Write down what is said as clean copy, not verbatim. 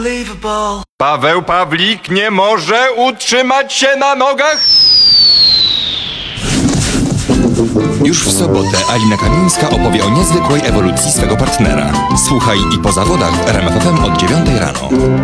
Paweł Pawlik nie może utrzymać się na nogach. Już w sobotę Alina Kamińska opowie o niezwykłej ewolucji swego partnera. Słuchaj i po zawodach w RMF FM od 9 rano.